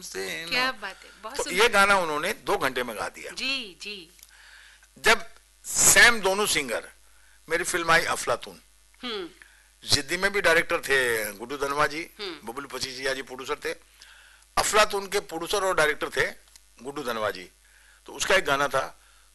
तुमसे क्या बात है, बहुत तो ये गाना उन्होंने 2 घंटे में गा दिया। जी जी। जब सैम दोनों सिंगर, मेरी फिल्म आई अफलातून, जिद्दी में भी डायरेक्टर थे गुड्डू धनवा जी, बबलू पचीसिया जी प्रोड्यूसर थे, अफलातून के प्रोड्यूसर और डायरेक्टर थे गुड्डू धनवा जी। तो उसका एक गाना था